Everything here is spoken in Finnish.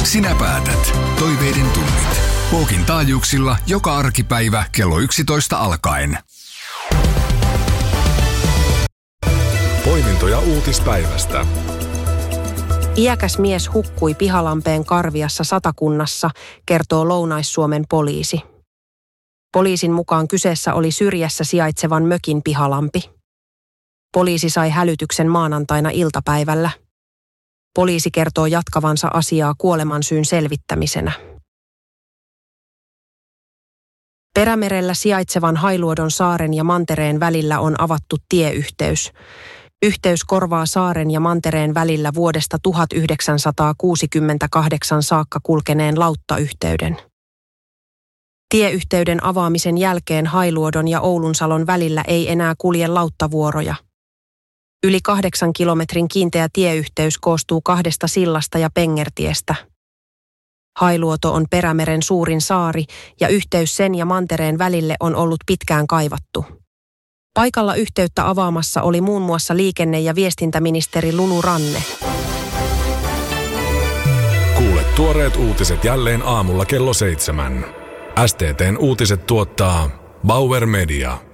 Sinä päätät. Toiveiden tunnit. Pookin taajuuksilla joka arkipäivä kello 11 alkaen. Poimintoja uutispäivästä. Iäkäs mies hukkui Pihalampeen Karviassa Satakunnassa, kertoo Lounais-Suomen poliisi. Poliisin mukaan kyseessä oli syrjässä sijaitsevan mökin pihalampi. Poliisi sai hälytyksen maanantaina iltapäivällä. Poliisi kertoo jatkavansa asiaa kuolemansyyn selvittämisenä. Perämerellä sijaitsevan Hailuodon saaren ja mantereen välillä on avattu tieyhteys. Yhteys korvaa saaren ja mantereen välillä vuodesta 1968 saakka kulkeneen lauttayhteyden. Tieyhteyden avaamisen jälkeen Hailuodon ja Oulunsalon välillä ei enää kulje lauttavuoroja. Yli 8 kilometrin kiinteä tieyhteys koostuu 2 sillasta ja pengertiestä. Hailuoto on Perämeren suurin saari ja yhteys sen ja mantereen välille on ollut pitkään kaivattu. Paikalla yhteyttä avaamassa oli muun muassa liikenne- ja viestintäministeri Lulu Ranne. Kuule tuoreet uutiset jälleen aamulla kello 7. STT:n uutiset tuottaa Bauer Media.